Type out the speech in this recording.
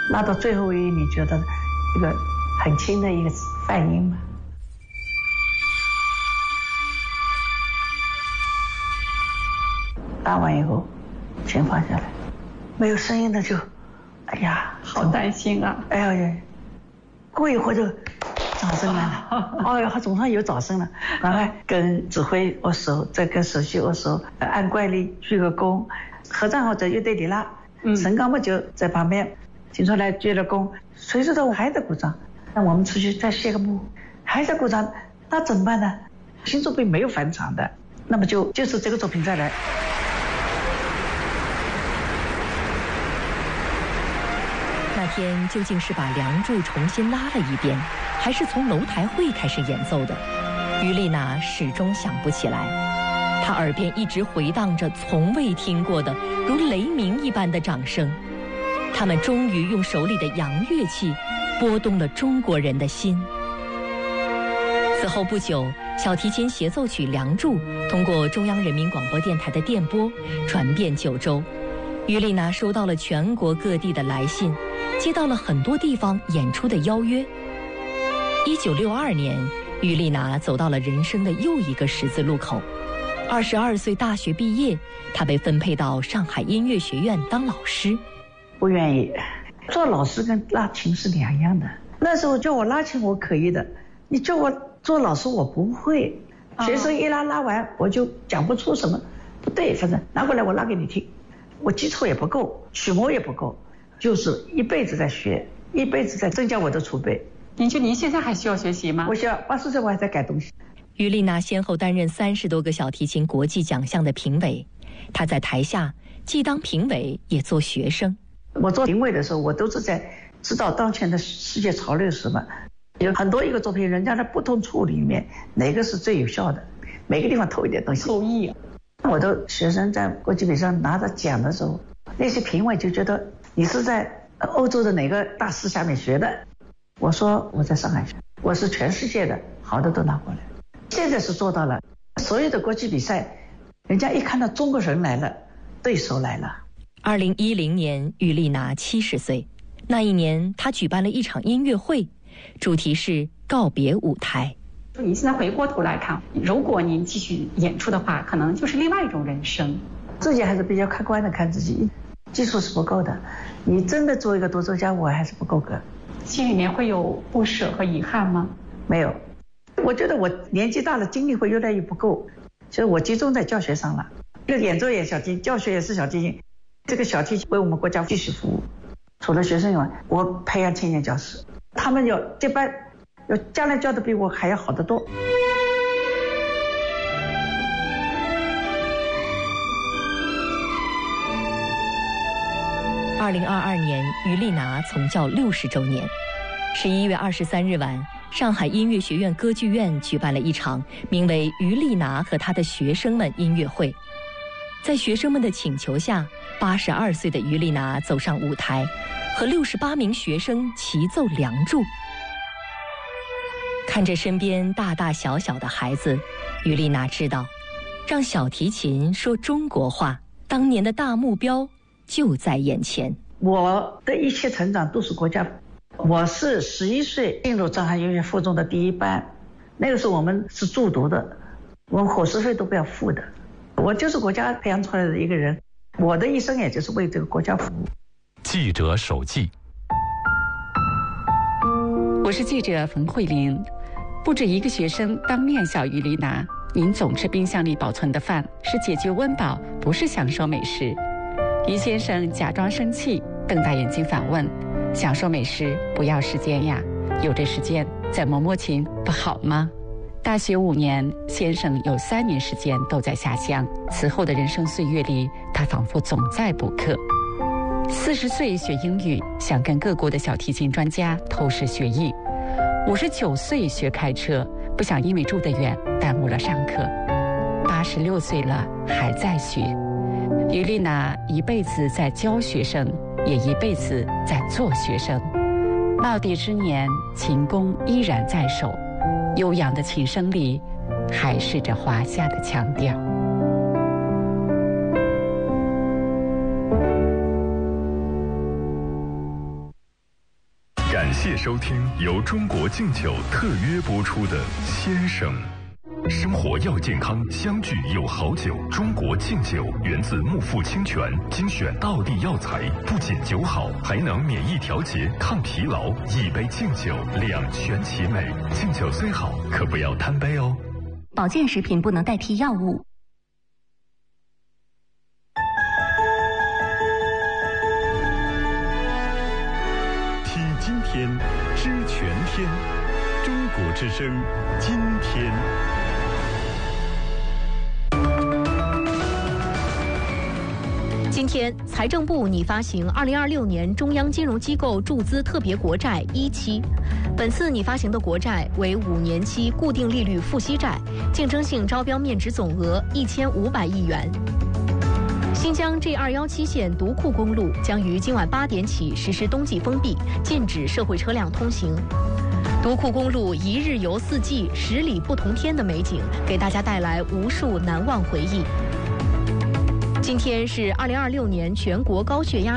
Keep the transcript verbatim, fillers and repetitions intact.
拉到最后一音，你觉得一个很轻的一个泛音吗？拉完以后，琴放下来，没有声音的就，哎呀， 好担心啊！ 哎呀呀，过一会儿就掌声来了，哦哟，总算有掌声了，赶快跟指挥握手，再跟首席握手，按惯例鞠个躬，合唱后在乐队里拉，陈刚木就在旁边，请出来鞠了躬，谁知道我还在鼓掌，那我们出去再谢个幕，还在鼓掌，那怎么办呢？新作品没有返场的，那么就就是这个作品再来。 那天究竟是把《梁祝》重新拉了一遍，还是从楼台会开始演奏的？于丽娜始终想不起来。她耳边一直回荡着从未听过的如雷鸣一般的掌声。他们终于用手里的洋乐器拨动了中国人的心。此后不久，小提琴协奏曲《梁祝》通过中央人民广播电台的电波传遍九州。于丽娜收到了全国各地的来信，接到了很多地方演出的邀约。一九六二年，于丽娜走到了人生的又一个十字路口。二十二岁大学毕业，她被分配到上海音乐学院当老师。 不愿意，做老师跟拉琴是两样的。那时候叫我拉琴我可以的，你叫我做老师我不会。学生一拉拉完我就讲不出什么不对，反正拿过来我拉给你听。我基础也不够，曲目也不够，就是一辈子在学，一辈子在增加我的储备。 您觉得您现在还需要学习吗？ 我需要，八十岁我还在改东西。 于丽娜先后担任三十多个小提琴国际奖项的评委，她在台下既当评委也做学生。 我做评委的时候，我都是在知道当前的世界潮流是什么，有很多一个作品，人家的不同处里面哪个是最有效的，每个地方偷一点东西。 偷艺。 我的学生在国际比赛拿着奖的时候，那些评委就觉得你是在欧洲的哪个大师下面学的。我说我在上海学，我是全世界的好的都拿过来。现在是做到了，所有的国际比赛，人家一看到中国人来了，对手来了。 二零一零年，于丽娜七十岁，那一年她举办了一场音乐会，主题是告别舞台。 您现在回过头来看，如果您继续演出的话，可能就是另外一种人生。 自己还是比较客观的看自己，技术是不够的。你真的做一个独奏家，我还是不够格。 心里面会有不舍和遗憾吗？ 没有，我觉得我年纪大了，精力会越来越不够，所以我集中在教学上了。这个演奏也小提琴，教学也是小提琴。这个小提琴为我们国家继续服务。除了学生以外，我培养青年教师，他们要接班。要将来教的比我还要好得多。 二零二二年，于丽娜从教六十周年。十一月二十三日晚，上海音乐学院歌剧院举办了一场名为《于丽娜和她的学生们》音乐会。在学生们的请求下，八十二岁的于丽娜走上舞台，和六十八名学生齐奏《梁祝》。看着身边大大小小的孩子，于丽娜知道，让小提琴说中国话，当年的大目标就在眼前。 我的一切成长都是国家。我是十一岁进入上海音乐附中的第一班，那个时候我们是住读的，我们伙食费都不要付的。我就是国家培养出来的一个人，我的一生也就是为这个国家服务。 记者手记。 我是记者冯慧玲。不止一个学生当面笑于丽娜，您总吃冰箱里保存的饭是解决温饱，不是享受美食。于先生假装生气，瞪大眼睛反问：享受美食不要时间呀，有这时间再摸摸琴不好吗？大学五年，先生有三年时间都在下乡，此后的人生岁月里，他仿佛总在补课。四十岁学英语，想跟各国的小提琴专家偷师学艺。五十九岁学开车，不想因为住得远耽误了上课。八十六岁了还在学。于丽娜一辈子在教学生，也一辈子在做学生。耄耋之年，琴弓依然在手，悠扬的琴声里，还是这华夏的腔调。 感谢收听由中国敬酒特约播出的《先生》。生活要健康，相聚有好酒。中国敬酒源自木富清泉，精选道地药材，不仅酒好，还能免疫调节、抗疲劳。一杯敬酒，两全其美。敬酒虽好，可不要贪杯哦。 保健食品不能代替药物。 听今天，知全天。中国之声，今天。 今天，财政部拟发行二零二六年中央金融机构注资特别国债一期。本次拟发行的国债为五年期固定利率付息债，竞争性招标面值总额一千五百亿元。新疆 G 二一七线独库公路将于今晚八点起实施冬季封闭，禁止社会车辆通行。独库公路一日游四季、十里不同天的美景，给大家带来无数难忘回忆。今天是二零二六年全国高血压